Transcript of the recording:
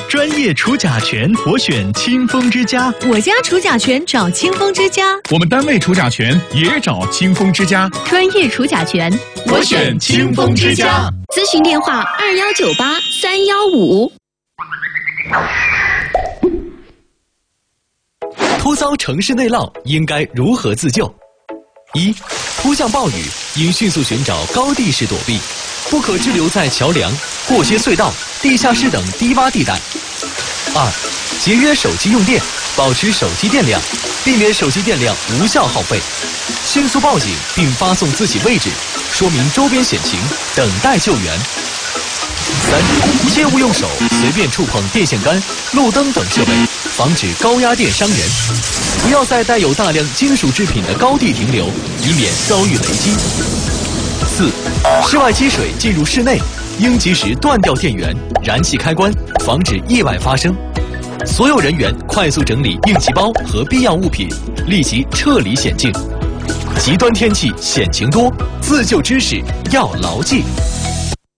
专业除甲醛，我选清风之家。 我家除甲醛找清风之家。 我们单位除甲醛也找清风之家。 专业除甲醛， 我选清风之家。 咨询电话2198-315。 突遭城市内涝，应该如何自救？一、突降暴雨，应迅速寻找高地势躲避，不可滞留在桥梁、过街隧道、地下室等低洼地带。二、节约手机用电，保持手机电量，避免手机电量无效耗费，迅速报警并发送自己位置，说明周边险情，等待救援。三、切勿用手随便触碰电线杆、路灯等设备，防止高压电伤人。不要在带有大量金属制品的高地停留，以免遭遇雷击。四、室外积水进入室内，应及时断掉电源、燃气开关，防止意外发生。所有人员快速整理应急包和必要物品，立即撤离险境。极端天气险情多，自救知识要牢记。